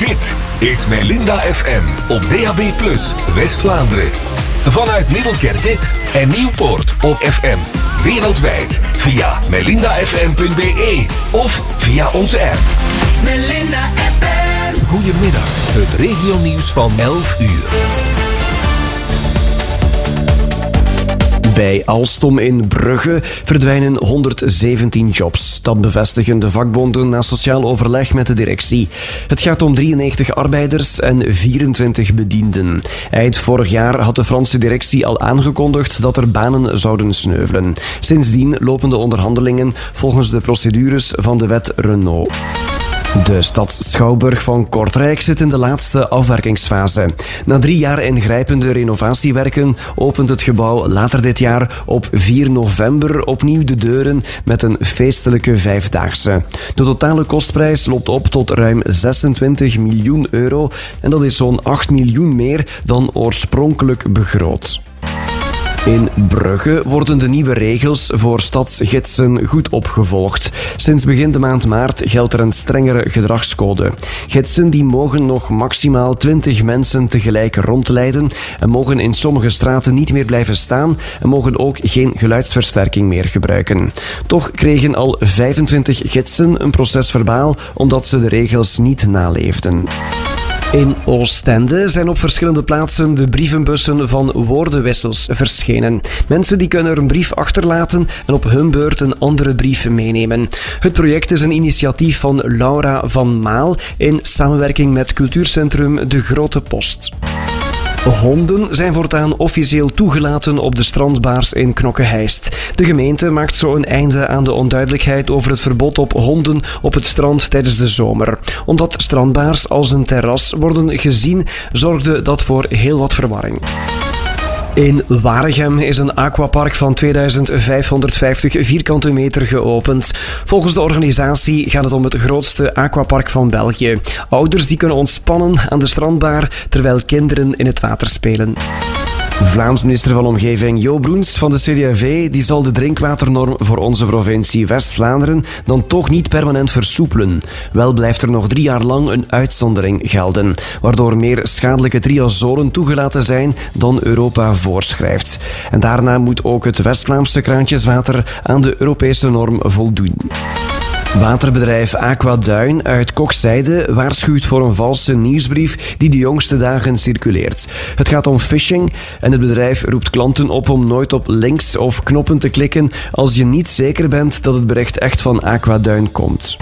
Dit is Melinda FM op DAB+, West-Vlaanderen. Vanuit Middelkerke en Nieuwpoort op FM. Wereldwijd via melindafm.be of via onze app. Melinda FM. Goedemiddag, het regionieuws van 11 uur. Bij Alstom in Brugge verdwijnen 117 jobs. Dat bevestigen de vakbonden na sociaal overleg met de directie. Het gaat om 93 arbeiders en 24 bedienden. Eind vorig jaar had de Franse directie al aangekondigd dat er banen zouden sneuvelen. Sindsdien lopen de onderhandelingen volgens de procedures van de wet Renault. De stad Schouwburg van Kortrijk zit in de laatste afwerkingsfase. Na 3 jaar ingrijpende renovatiewerken opent het gebouw later dit jaar op 4 november opnieuw de deuren met een feestelijke 5-daagse. De totale kostprijs loopt op tot ruim 26 miljoen euro en dat is zo'n 8 miljoen meer dan oorspronkelijk begroot. In Brugge worden de nieuwe regels voor stadsgidsen goed opgevolgd. Sinds begin de maand maart geldt er een strengere gedragscode. Gidsen die mogen nog maximaal 20 mensen tegelijk rondleiden en mogen in sommige straten niet meer blijven staan en mogen ook geen geluidsversterking meer gebruiken. Toch kregen al 25 gidsen een procesverbaal omdat ze de regels niet naleefden. In Oostende zijn op verschillende plaatsen de brievenbussen van woordenwissels verschenen. Mensen die kunnen er een brief achterlaten en op hun beurt een andere brief meenemen. Het project is een initiatief van Laura van Maal in samenwerking met cultuurcentrum De Grote Post. Honden zijn voortaan officieel toegelaten op de strandbaars in Knokke-Heist. De gemeente maakt zo een einde aan de onduidelijkheid over het verbod op honden op het strand tijdens de zomer. Omdat strandbaars als een terras worden gezien, zorgde dat voor heel wat verwarring. In Waregem is een aquapark van 2550 vierkante meter geopend. Volgens de organisatie gaat het om het grootste aquapark van België. Ouders die kunnen ontspannen aan de strandbaar terwijl kinderen in het water spelen. Vlaams minister van Omgeving Jo Broens van de CD&V die zal de drinkwaternorm voor onze provincie West-Vlaanderen dan toch niet permanent versoepelen. Wel blijft er nog 3 jaar lang een uitzondering gelden, waardoor meer schadelijke triazolen toegelaten zijn dan Europa voorschrijft. En daarna moet ook het West-Vlaamse kraantjeswater aan de Europese norm voldoen. Waterbedrijf Aquaduin uit Kokzijde waarschuwt voor een valse nieuwsbrief die de jongste dagen circuleert. Het gaat om phishing en het bedrijf roept klanten op om nooit op links of knoppen te klikken als je niet zeker bent dat het bericht echt van Aquaduin komt.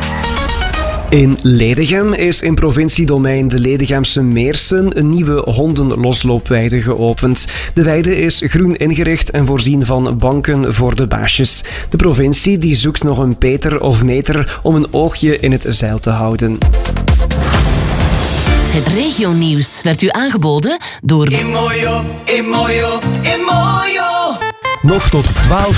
In Ledegem is in provinciedomein de Ledegemse Meersen een nieuwe hondenlosloopweide geopend. De weide is groen ingericht en voorzien van banken voor de baasjes. De provincie die zoekt nog een Peter of meter om een oogje in het zeil te houden. Het regionieuws werd u aangeboden door Imoyo. Nog tot 12